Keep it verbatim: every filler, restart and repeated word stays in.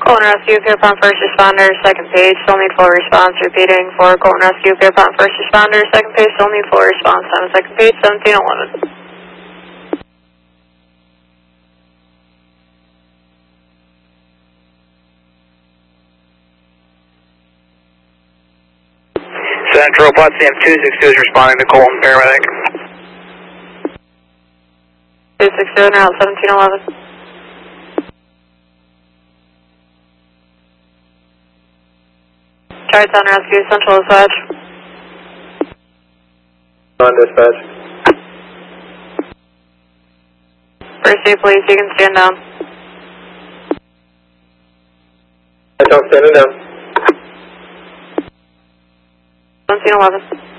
Colton Rescue, Pierpont First Responder, second page, still need full response. Repeating for Colton Rescue, Pierpont First Responder, second page, still need full response. On the second page, seventeen eleven. Central, Potsdam two six two is responding to Colton paramedic. two six two, route seventeen eleven. Chartown Rescue, Central Dispatch. On dispatch. First aid police, you can stand down. I don't stand it down. seventeen eleven.